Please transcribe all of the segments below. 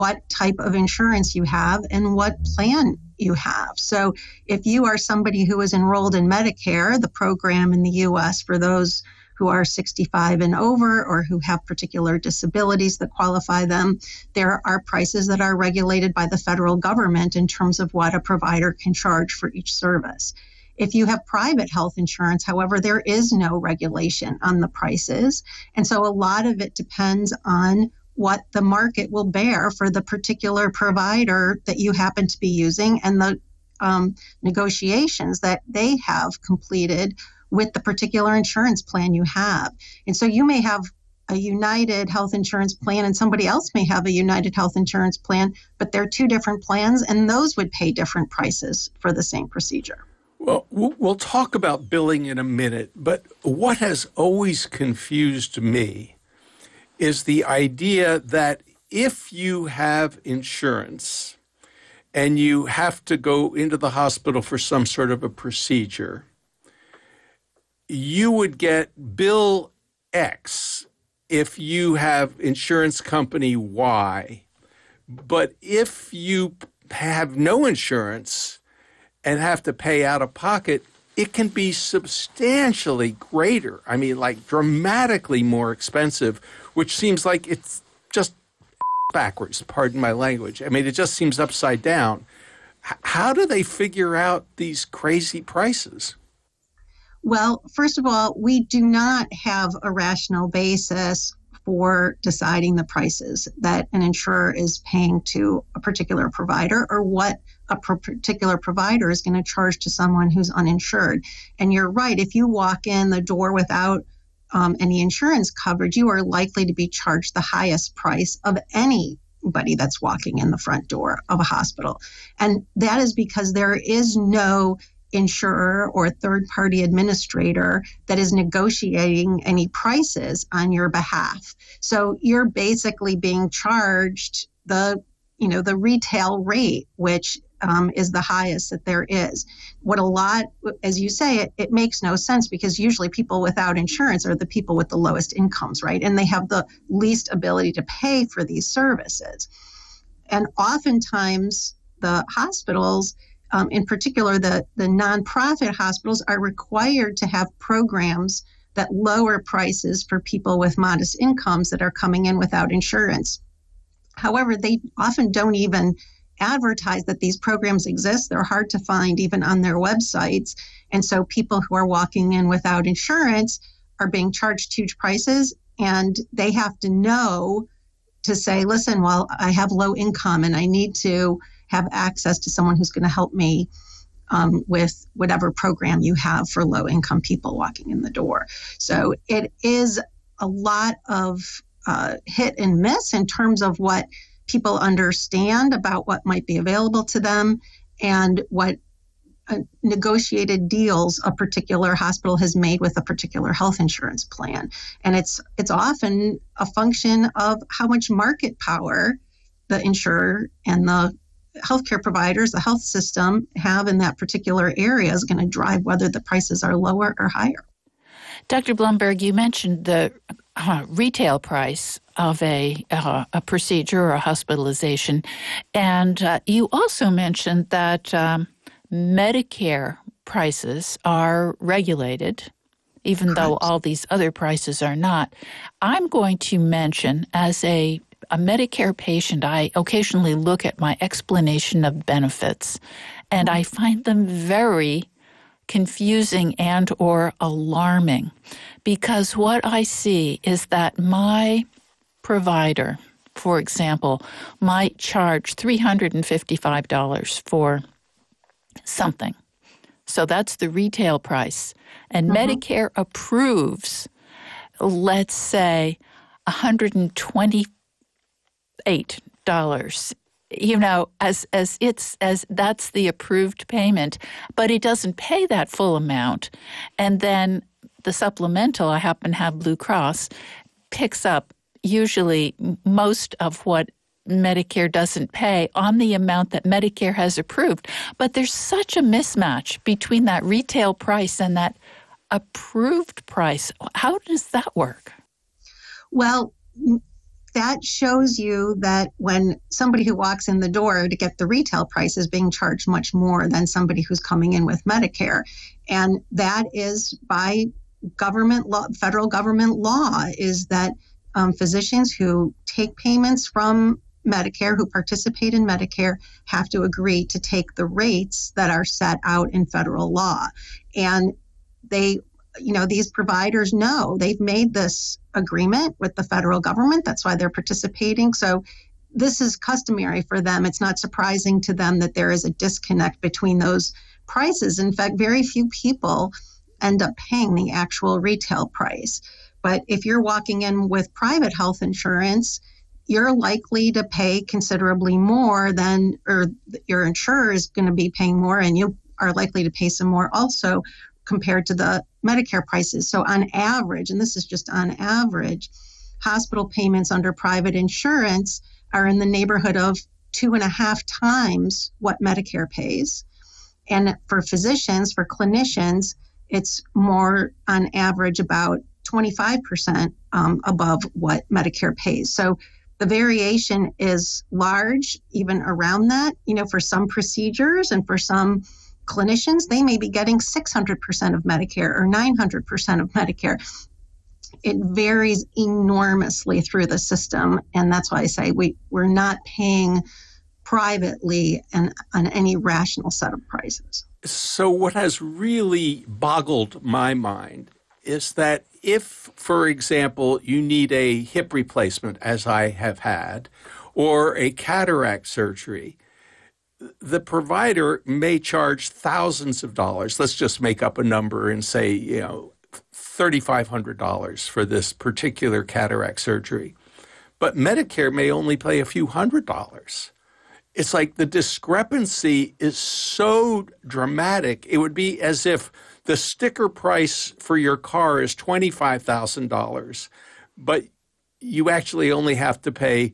what type of insurance you have and what plan you have. So if you are somebody who is enrolled in Medicare, the program in the U.S. for those who are 65 and over or who have particular disabilities that qualify them, there are prices that are regulated by the federal government in terms of what a provider can charge for each service. If you have private health insurance, however, there is no regulation on the prices. And so a lot of it depends on what the market will bear for the particular provider that you happen to be using and the negotiations that they have completed with the particular insurance plan you have. And so you may have a United Health Insurance plan and somebody else may have a United Health Insurance plan, but they're two different plans and those would pay different prices for the same procedure. Well, we'll talk about billing in a minute, but what has always confused me is the idea that if you have insurance and you have to go into the hospital for some sort of a procedure, you would get bill X if you have insurance company Y. But if you have no insurance and have to pay out of pocket, it can be substantially greater. I mean, like dramatically more expensive, which seems like it's just backwards, pardon my language. I mean, it just seems upside down. How do they figure out these crazy prices? Well, first of all, we do not have a rational basis for deciding the prices that an insurer is paying to a particular provider or what a particular provider is going to charge to someone who's uninsured. And you're right, if you walk in the door without any insurance coverage, you are likely to be charged the highest price of anybody that's walking in the front door of a hospital. And that is because there is no insurer or third-party administrator that is negotiating any prices on your behalf. So you're basically being charged the retail rate, which is the highest that there is. As you say, it makes no sense because usually people without insurance are the people with the lowest incomes, right? And they have the least ability to pay for these services. And oftentimes the hospitals, in particular, the nonprofit hospitals are required to have programs that lower prices for people with modest incomes that are coming in without insurance. However, they often don't even advertise that these programs exist. They're hard to find even on their websites. And so people who are walking in without insurance are being charged huge prices, and they have to know to say, listen, well, I have low income and I need to have access to someone who's going to help me with whatever program you have for low-income people walking in the door. So it is a lot of hit and miss in terms of what people understand about what might be available to them and what negotiated deals a particular hospital has made with a particular health insurance plan. And it's often a function of how much market power the insurer and the healthcare providers, the health system have in that particular area is going to drive whether the prices are lower or higher. Dr. Blumberg, you mentioned the retail price of a procedure or a hospitalization, and you also mentioned that Medicare prices are regulated, even though all these other prices are not. I'm going to mention, as a Medicare patient, I occasionally look at my explanation of benefits, and I find them very confusing and or alarming, because what I see is that my provider, for example, might charge $355 for something. So that's the retail price. And Medicare approves, let's say, $128, as that's the approved payment, but it doesn't pay that full amount. And then the supplemental, I happen to have Blue Cross, picks up usually most of what Medicare doesn't pay on the amount that Medicare has approved. But there's such a mismatch between that retail price and that approved price. How does that work? Well, that shows you that when somebody who walks in the door to get the retail price is being charged much more than somebody who's coming in with Medicare. And that is by government law, federal government law, is that physicians who take payments from Medicare, who participate in Medicare, have to agree to take the rates that are set out in federal law. And they, these providers know they've made this agreement with the federal government. That's why they're participating. So this is customary for them. It's not surprising to them that there is a disconnect between those prices. In fact, very few people end up paying the actual retail price. But if you're walking in with private health insurance, you're likely to pay considerably more than, or your insurer is going to be paying more, and you are likely to pay some more also compared to the Medicare prices. So on average, and this is just on average, hospital payments under private insurance are in the neighborhood of 2.5 times what Medicare pays. And for physicians, for clinicians, it's more on average about 25% above what Medicare pays. So the variation is large, even around that. For some procedures and for some clinicians, they may be getting 600% of Medicare or 900% of Medicare. It varies enormously through the system. And that's why I say we're not paying privately and on any rational set of prices. So what has really boggled my mind is that if, for example, you need a hip replacement, as I have had, or a cataract surgery, the provider may charge thousands of dollars. Let's just make up a number and say, $3,500 for this particular cataract surgery. But Medicare may only pay a few $100s. It's like the discrepancy is so dramatic. It would be as if the sticker price for your car is $25,000, but you actually only have to pay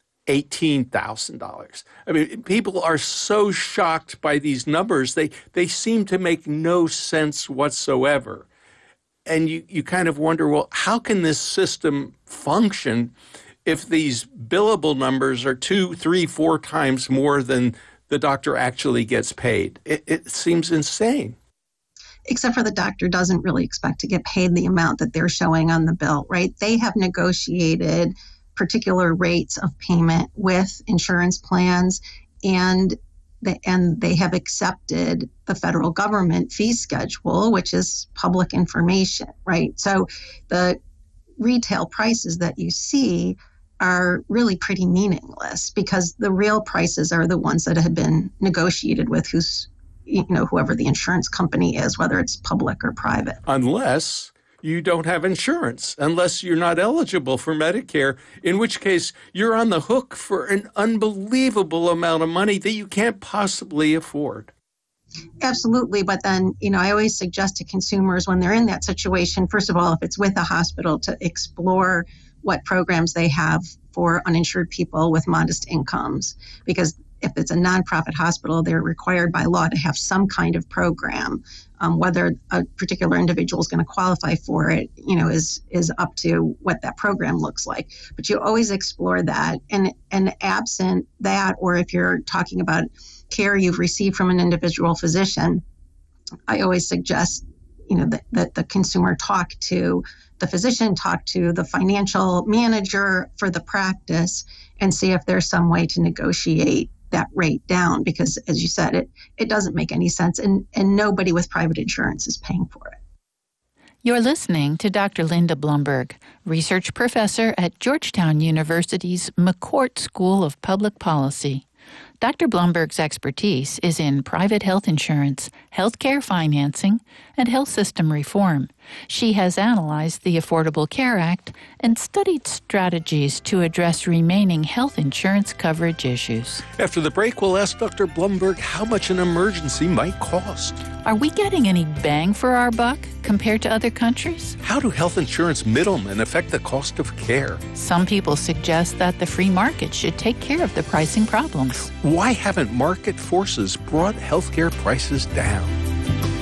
$18,000. I mean, people are so shocked by these numbers. They seem to make no sense whatsoever. And you kind of wonder, well, how can this system function if these billable numbers are 2, 3, 4 times more than the doctor actually gets paid? It seems insane. Except for the doctor doesn't really expect to get paid the amount that they're showing on the bill, right? They have negotiated particular rates of payment with insurance plans, and they have accepted the federal government fee schedule, which is public information, right? So the retail prices that you see are really pretty meaningless because the real prices are the ones that have been negotiated with whoever the insurance company is, whether it's public or private. Unless you don't have insurance, unless you're not eligible for Medicare, in which case you're on the hook for an unbelievable amount of money that you can't possibly afford. Absolutely. But then, I always suggest to consumers when they're in that situation, first of all, if it's with a hospital, to explore what programs they have for uninsured people with modest incomes. Because if it's a nonprofit hospital, they're required by law to have some kind of program. Whether a particular individual is going to qualify for it, is up to what that program looks like. But you always explore that. And absent that, or if you're talking about care you've received from an individual physician, I always suggest, that the consumer talk to the physician, talk to the financial manager for the practice, and see if there's some way to negotiate that rate down, because as you said, it doesn't make any sense, and nobody with private insurance is paying for it. You're listening to Dr. Linda Blumberg, research professor at Georgetown University's McCourt School of Public Policy. Dr. Blumberg's expertise is in private health insurance, healthcare financing, and health system reform. She has analyzed the Affordable Care Act and studied strategies to address remaining health insurance coverage issues. After the break, we'll ask Dr. Blumberg how much an emergency might cost. Are we getting any bang for our buck compared to other countries? How do health insurance middlemen affect the cost of care? Some people suggest that the free market should take care of the pricing problems. Why haven't market forces brought healthcare prices down?